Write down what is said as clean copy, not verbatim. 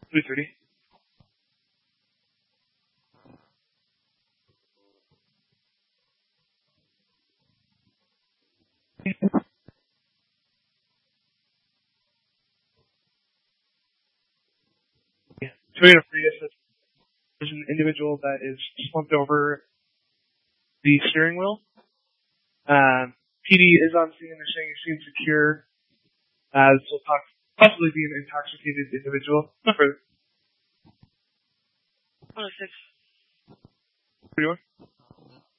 3:30. Toyota Prius. There's an individual that is slumped over the steering wheel. PD is on scene. They're saying he seems secure. This will possibly be an intoxicated individual. Not further. 106. 31.